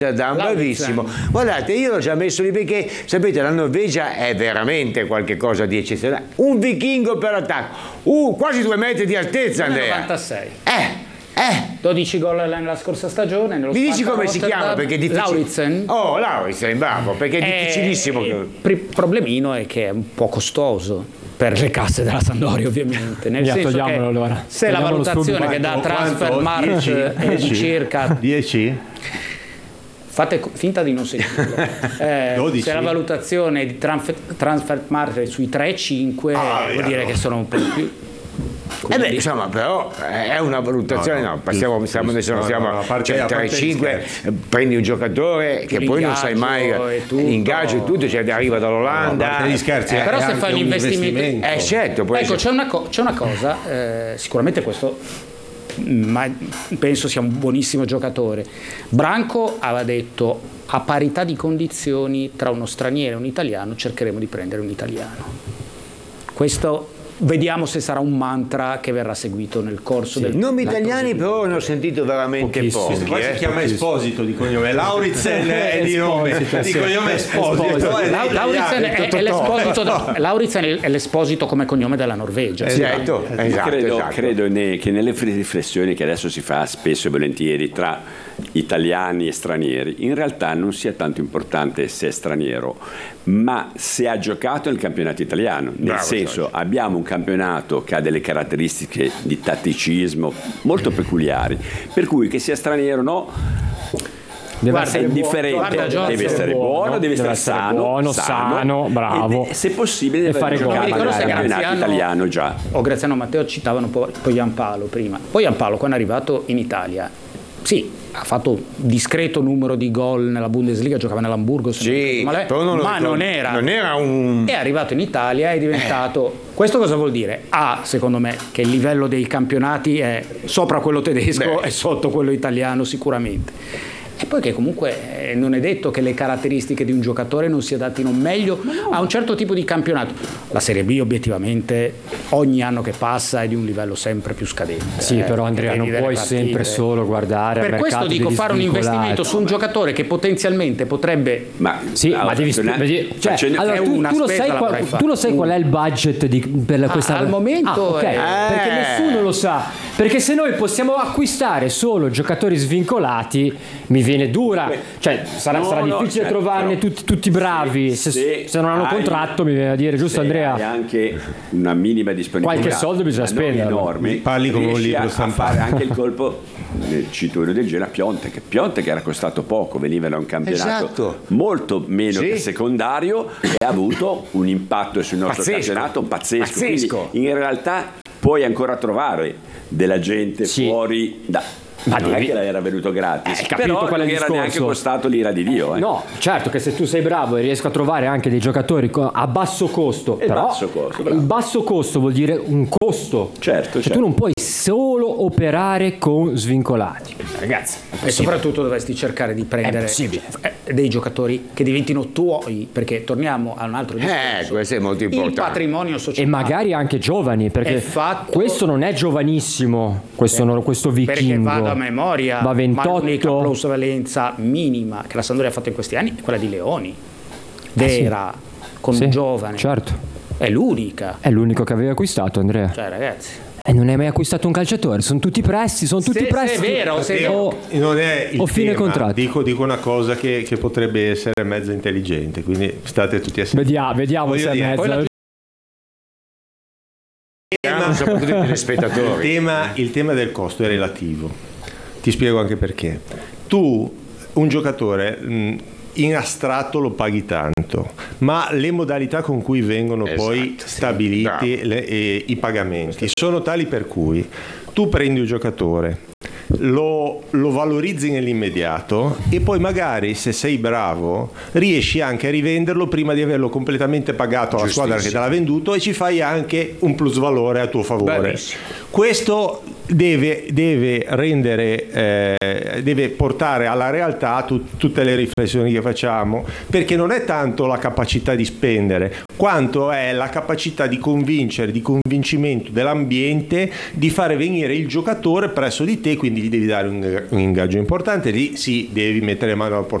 bravissimo. Guardate, io l'ho già messo lì perché sapete la Norvegia è veramente qualche cosa di eccezionale. Un vichingo per attacco, quasi 2 metri di altezza, Andrea. 96. 12 gol nella scorsa stagione. Mi dici come si chiama? Perché è difficile. Lauritsen. Oh, Lauritsen, bravo, perché è difficilissimo. Il problemino è che è un po' costoso per le casse della Sampdoria, ovviamente. Nel senso che allora. se la valutazione che dà Transfermarkt è di circa 10? Fate finta di non sentirlo. 12. Se la valutazione di Transfermarkt è sui 3-5, vuol dire che sono un po' di più. Insomma, però è una valutazione. Siamo a 3-5, prendi un giocatore che poi non sai mai l'ingaggio e tutto, cioè arriva dall'Olanda. Gli scherzi, però se fai un investimento, certo. Ecco, c'è una cosa, sicuramente questo. Ma penso sia un buonissimo giocatore. Branco aveva detto: a parità di condizioni tra uno straniero e un italiano cercheremo di prendere un italiano. Questo vediamo se sarà un mantra che verrà seguito nel corso del nomi italiani, però ne ho sentito veramente pochi. Qua si chiama Esposito di cognome, Lauritsen è di nome, di cognome Esposito. Lauritsen è l'esposito come cognome della Norvegia. Esatto. Credo che nelle riflessioni che adesso si fa spesso e volentieri tra italiani e stranieri, in realtà non sia tanto importante se è straniero, ma se ha giocato nel campionato italiano. Nel senso, abbiamo un campionato che ha delle caratteristiche di tatticismo molto peculiari, per cui che sia straniero o no, deve essere indifferente, deve essere buono, deve essere sano, bravo, e se possibile deve fare giocare nel campionato italiano già. Graziano, Matteo citavano poi Giampaolo prima. Poi Giampaolo, quando è arrivato in Italia, sì, ha fatto un discreto numero di gol nella Bundesliga, giocava nell'Hamburgo, ma non era un... È arrivato in Italia, è diventato... Questo cosa vuol dire? Secondo me, che il livello dei campionati è sopra quello tedesco e sotto quello italiano sicuramente. E poi che comunque non è detto che le caratteristiche di un giocatore non si adattino meglio a un certo tipo di campionato. La Serie B obiettivamente ogni anno che passa è di un livello sempre più scadente. Sì, però Andrea non puoi sempre solo guardare per questo dico fare un investimento su un giocatore che potenzialmente potrebbe... tu lo sai qual è il budget per questa... Al momento perché nessuno lo sa, perché se noi possiamo acquistare solo giocatori svincolati mi viene dura, cioè sarà difficile trovarne tutti bravi, se non hanno contratto, mi viene a dire, giusto Andrea? E anche una minima disponibilità, qualche soldo bisogna spendere enorme, parli come un libro stampato, a fare anche il colpo cito del genere a Piontek che era costato poco, veniva da un campionato molto meno che secondario e ha avuto un impatto sul nostro campionato pazzesco. Quindi in realtà puoi ancora trovare della gente fuori ma non è che era venuto gratis, però non era neanche costato l'ira di Dio. No, certo che se tu sei bravo e riesco a trovare anche dei giocatori a basso costo, il basso costo vuol dire un costo. Certo. Tu non puoi solo operare con svincolati, ragazzi. E soprattutto dovresti cercare di prendere dei giocatori che diventino tuoi, perché torniamo a un altro discorso. Questo è molto importante. Il patrimonio sociale. E magari anche giovani, perché questo non è giovanissimo, questo vichingo. Perché vado a memoria, va 28. Ma l'unica plusvalenza minima che la Sampdoria ha fatto in questi anni è quella di Leoni, vera, con un giovane. Certo. È l'unica. È l'unico che aveva acquistato, Andrea. Cioè, ragazzi. E non hai mai acquistato un calciatore, sono tutti prestiti, È vero, non è il fine contratto. Dico una cosa che potrebbe essere mezzo intelligente, quindi state tutti assieme. Vediamo se è mezzo. Soprattutto gli spettatori. Il tema del costo è relativo. Ti spiego anche perché. Tu, un giocatore, in astratto lo paghi tanto, ma le modalità con cui vengono poi stabiliti i pagamenti sono tali per cui tu prendi un giocatore, lo valorizzi nell'immediato e poi magari, se sei bravo, riesci anche a rivenderlo prima di averlo completamente pagato alla squadra che te l'ha venduto e ci fai anche un plusvalore a tuo favore. Questo deve rendere, deve portare alla realtà tutte le riflessioni che facciamo, perché non è tanto la capacità di spendere quanto è la capacità di convincere, di convincimento dell'ambiente, di fare venire il giocatore presso di te, quindi gli devi dare un ingaggio importante, lì sì, devi mettere mano al portafoglio,